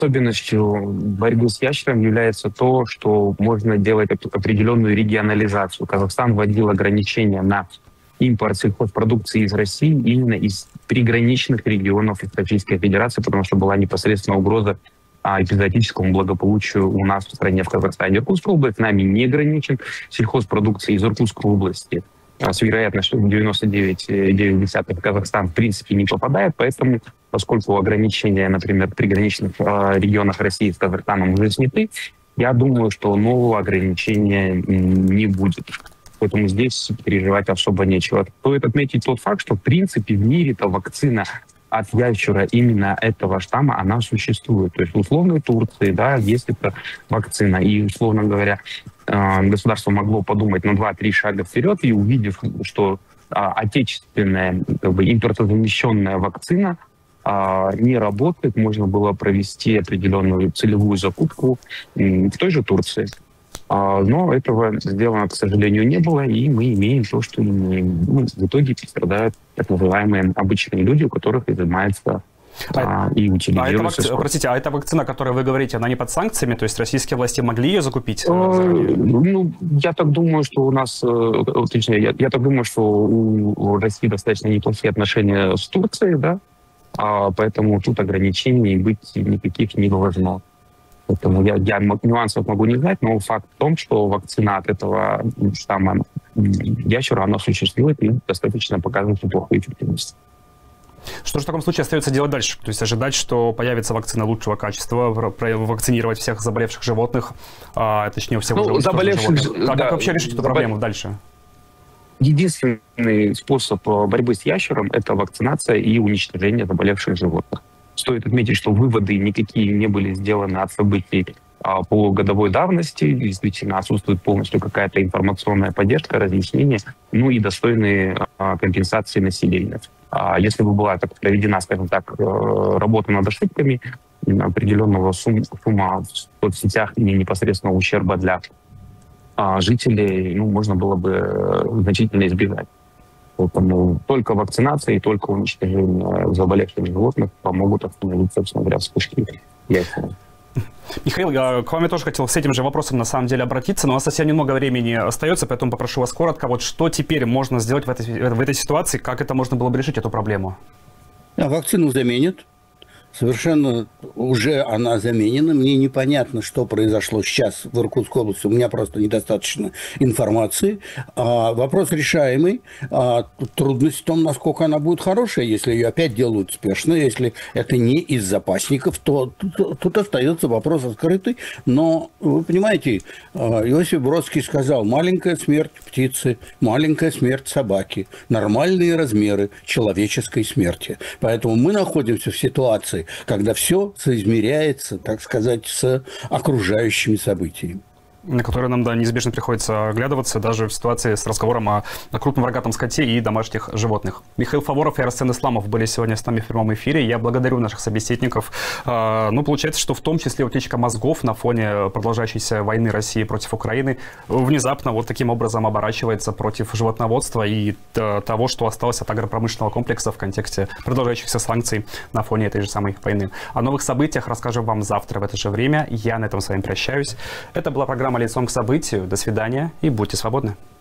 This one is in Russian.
особенностью борьбы с ящером является то, что можно делать определенную регионализацию. Казахстан вводил ограничения на импорт сельхозпродукции из России именно из приграничных регионов Российской Федерации, потому что была непосредственно угроза эпизодическому благополучию у нас в стране, в Казахстане. Иркутская область нами не ограничен. Сельхозпродукция из Иркутской области с вероятностью 99,9 Казахстан в принципе не попадает, поэтому, поскольку ограничения, например, в приграничных регионах России с Казахстаном уже сняты, я думаю, что нового ограничения не будет. Поэтому здесь переживать особо нечего. Стоит отметить тот факт, что в принципе в мире-то вакцина от ящера именно этого штамма, она существует. То есть в условной Турции, да, есть эта вакцина. И, условно говоря, государство могло подумать на 2-3 шага вперед и, увидев, что отечественная, импортозамещенная вакцина не работает, можно было провести определенную целевую закупку в той же Турции. Но этого сделано, к сожалению, не было, и мы имеем то, что имеем. В итоге пострадают так называемые обычные люди, у которых изымается и утилизируется. Простите, а эта вакцина, о которой вы говорите, она не под санкциями? То есть российские власти могли ее закупить? Я так думаю, что у нас, точнее, я так думаю, что у России достаточно неплохие отношения с Турцией, да, поэтому тут ограничений быть никаких не должно. Поэтому я нюансов могу не знать, но факт в том, что вакцина от этого штамма ящера, она существует и достаточно показывает неплохую эффективность. Что же в таком случае остается делать дальше? То есть ожидать, что появится вакцина лучшего качества, вакцинировать всех заболевших животных, точнее всех заболевших животных. Как вообще решить эту проблему дальше? Единственный способ борьбы с ящером – это вакцинация и уничтожение заболевших животных. Стоит отметить, что выводы никакие не были сделаны от событий полугодовой давности. Действительно, отсутствует полностью какая-то информационная поддержка, разъяснение, и достойные компенсации населения. Если бы была так проведена, скажем так, работа над ошибками, определенного сумма в соцсетях и непосредственного ущерба для жителей, можно было бы значительно избежать. Поэтому только вакцинация и только уничтожение заболевших животных помогут остановить, собственно говоря, вспышки ящера. Михаил, к вам я тоже хотел с этим же вопросом на самом деле обратиться, но у нас совсем немного времени остается, поэтому попрошу вас коротко. Вот что теперь можно сделать в этой ситуации, как это можно было бы решить, эту проблему? Вакцину заменят. Совершенно уже она заменена. Мне непонятно, что произошло сейчас в Иркутской области. У меня просто недостаточно информации. Вопрос решаемый. Трудность в том, насколько она будет хорошая. Если ее опять делают спешно, если это не из запасников, то тут остается вопрос открытый. Но, вы понимаете, Иосиф Бродский сказал: маленькая смерть птицы, маленькая смерть собаки, нормальные размеры человеческой смерти. Поэтому мы находимся в ситуации, когда все соизмеряется, так сказать, с окружающими событиями. На которые нам, неизбежно приходится оглядываться даже в ситуации с разговором о крупном рогатом скоте и домашних животных. Михаил Фаворов и Арсен Исламов были сегодня с нами в прямом эфире. Я благодарю наших собеседников. Получается, что в том числе утечка мозгов на фоне продолжающейся войны России против Украины внезапно вот таким образом оборачивается против животноводства и того, что осталось от агропромышленного комплекса в контексте продолжающихся санкций на фоне этой же самой войны. О новых событиях расскажем вам завтра в это же время. Я на этом с вами прощаюсь. Это была программа «Лицом к событию». До свидания и будьте свободны.